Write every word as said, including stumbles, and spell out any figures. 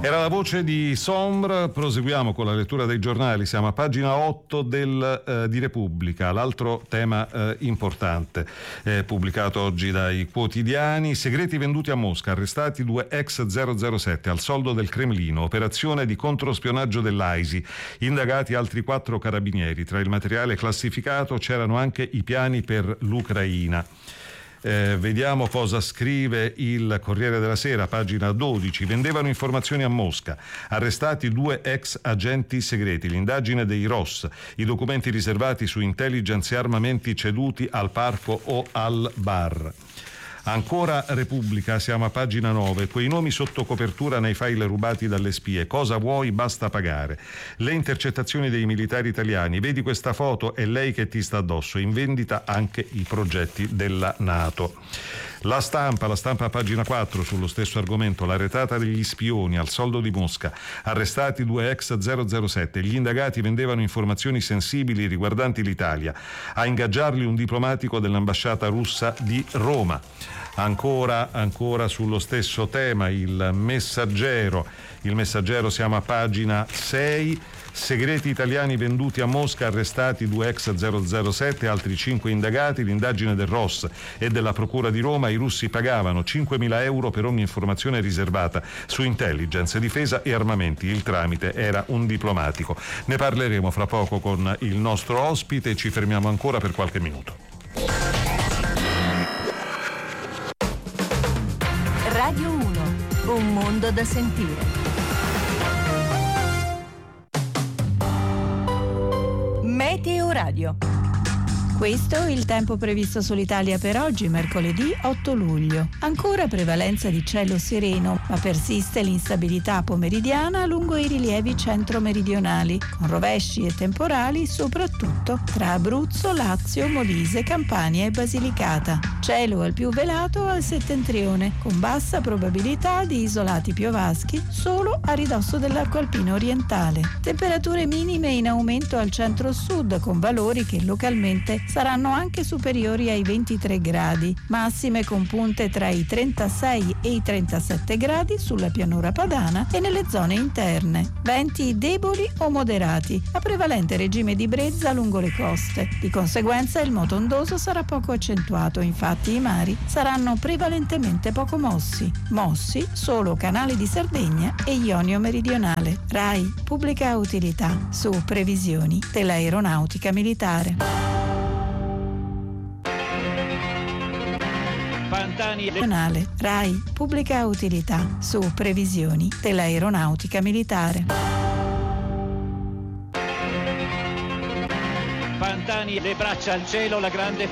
Era la voce di Sombre. Proseguiamo con la lettura dei giornali. Siamo a pagina otto del, eh, di Repubblica. L'altro tema eh, importante eh, pubblicato oggi dai quotidiani: segreti venduti a Mosca, arrestati due ex zero zero sette al soldo del Cremlino, operazione di controspionaggio dell'A I S I, indagati altri quattro carabinieri. Tra il materiale classificato c'erano anche i piani per l'Ucraina. Eh, vediamo cosa scrive il Corriere della Sera, pagina dodici. Vendevano informazioni a Mosca, arrestati due ex agenti segreti, l'indagine dei R O S, i documenti riservati su intelligence e armamenti ceduti al parco o al bar. Ancora Repubblica, siamo a pagina nove. Quei nomi sotto copertura nei file rubati dalle spie. Cosa vuoi, basta pagare. Le intercettazioni dei militari italiani. Vedi questa foto, è lei che ti sta addosso. In vendita anche i progetti della NATO. La stampa, la stampa a pagina quattro sullo stesso argomento. La retata degli spioni al soldo di Mosca. Arrestati due ex zero zero sette. Gli indagati vendevano informazioni sensibili riguardanti l'Italia. A ingaggiarli un diplomatico dell'ambasciata russa di Roma. Ancora, ancora sullo stesso tema, il Messaggero. Il Messaggero, siamo a pagina sei. Segreti italiani venduti a Mosca, arrestati due ex zero zero sette, altri cinque indagati. L'indagine del R O S e della Procura di Roma. I russi pagavano cinquemila euro per ogni informazione riservata su intelligence, difesa e armamenti. Il tramite era un diplomatico. Ne parleremo fra poco con il nostro ospite. Ci fermiamo ancora per qualche minuto. Radio uno, un mondo da sentire. Meteo Radio. Questo è il tempo previsto sull'Italia per oggi, mercoledì otto luglio. Ancora prevalenza di cielo sereno, ma persiste l'instabilità pomeridiana lungo i rilievi centro-meridionali, con rovesci e temporali soprattutto tra Abruzzo, Lazio, Molise, Campania e Basilicata. Cielo al più velato al settentrione, con bassa probabilità di isolati piovaschi solo a ridosso dell'arco alpino orientale. Temperature minime in aumento al centro-sud, con valori che localmente saranno anche superiori ai ventitré gradi, massime con punte tra i trentasei e i trentasette gradi sulla pianura padana e nelle zone interne. Venti deboli o moderati, a prevalente regime di brezza lungo le coste. Di conseguenza il moto ondoso sarà poco accentuato, infatti i mari saranno prevalentemente poco mossi. Mossi solo Canale di Sardegna e Ionio meridionale. RAI, pubblica utilità, su previsioni dell'aeronautica militare. Regionale RAI, pubblica utilità, su previsioni dell'aeronautica militare. Pantani, le braccia al cielo, la grande